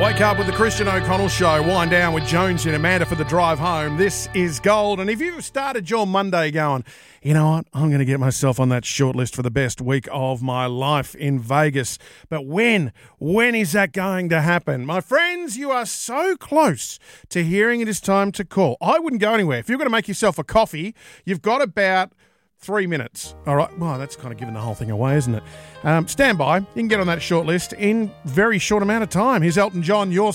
Wake up with the Christian O'Connell Show. Wind down with Jones and Amanda for the drive home. This is gold. And if you've started your Monday going, you know what, I'm going to get myself on that shortlist for the best week of my life in Vegas. But when is that going to happen? My friends, you are so close to hearing it is time to call. I wouldn't go anywhere. If you're going to make yourself a coffee, you've got about 3 minutes. All right. Well, that's kind of giving the whole thing away, isn't it? Stand by. You can get on that short list in very short amount of time. Here's Elton John, Your